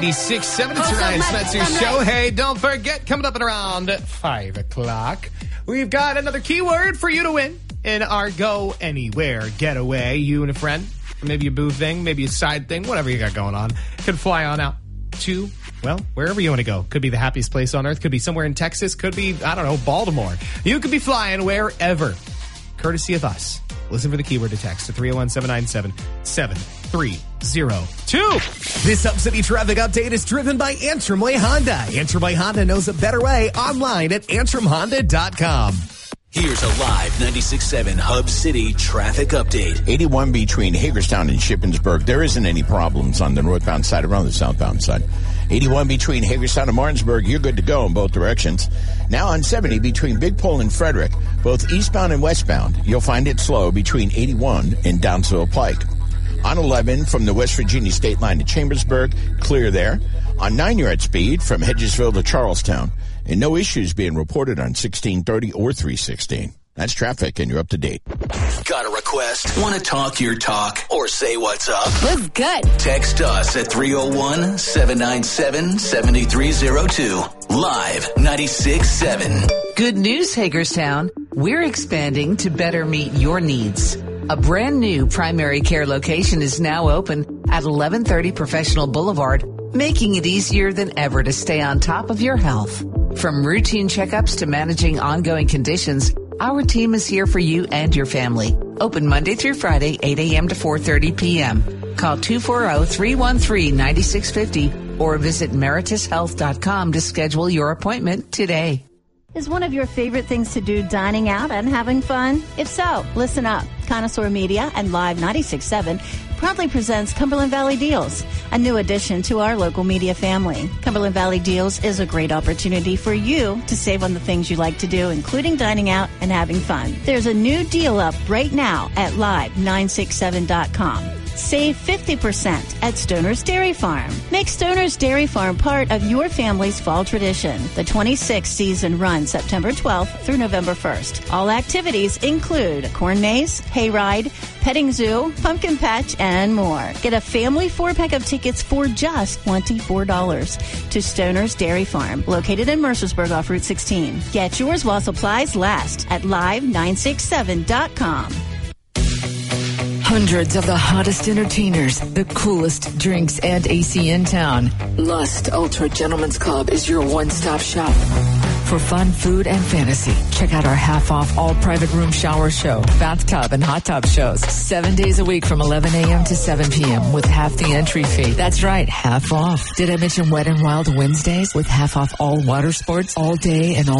6-7 tonight. That's your show. Hey, don't forget, coming up at around 5 o'clock, we've got another keyword for you to win in our Go Anywhere getaway. You and a friend, or maybe a boo thing, maybe a side thing, whatever you got going on, could fly on out to, well, wherever you want to go. Could be the happiest place on earth. Could be somewhere in Texas. Could be, I don't know, Baltimore. You could be flying wherever, courtesy of us. Listen for the keyword to text to 301-797-7302. This Up-City traffic update is driven by Antrim Way Honda. Antrim Way Honda knows a better way online at AntrimHonda.com. Here's a live 96.7 Hub City traffic update. 81 between Hagerstown and Shippensburg. There isn't any problems on the northbound side, around the southbound side. 81 between Hagerstown and Martinsburg. You're good to go in both directions. Now on 70 between Big Pole and Frederick, both eastbound and westbound. You'll find it slow between 81 and Downsville Pike. On 11 from the West Virginia state line to Chambersburg, clear there. On 9, you're at speed from Hedgesville to Charlestown. And no issues being reported on 1630 or 316. That's traffic, and you're up to date. Got a request? Want to talk your talk or say what's up? What's good? Text us at 301-797-7302. Live 96.7. Good news, Hagerstown. We're expanding to better meet your needs. A brand new primary care location is now open at 1130 Professional Boulevard, making it easier than ever to stay on top of your health. From routine checkups to managing ongoing conditions, our team is here for you and your family. Open Monday through Friday, 8 a.m. to 4:30 p.m. Call 240-313-9650 or visit meritushealth.com to schedule your appointment today. Is one of your favorite things to do dining out and having fun? If so, listen up. Connoisseur Media and Live 96.7 proudly presents Cumberland Valley Deals, a new addition to our local media family. Cumberland Valley Deals is a great opportunity for you to save on the things you like to do, including dining out and having fun. There's a new deal up right now at live967.com. Save 50% at Stoner's Dairy Farm. Make Stoner's Dairy Farm part of your family's fall tradition. The 26th season runs September 12th through November 1st. All activities include a corn maze, hayride, petting zoo, pumpkin patch, and more. Get a family 4-pack of tickets for just $24 to Stoner's Dairy Farm, located in Mercersburg off Route 16. Get yours while supplies last at live967.com. Hundreds of the hottest entertainers, the coolest drinks, and AC in town. Lust Ultra Gentlemen's Club is your one-stop shop. For fun, food, and fantasy, check out our half-off all-private room shower show, bathtub, and hot tub shows. 7 days a week from 11 a.m. to 7 p.m. with half the entry fee. That's right, half off. Did I mention Wet and Wild Wednesdays with half off all water sports all day and all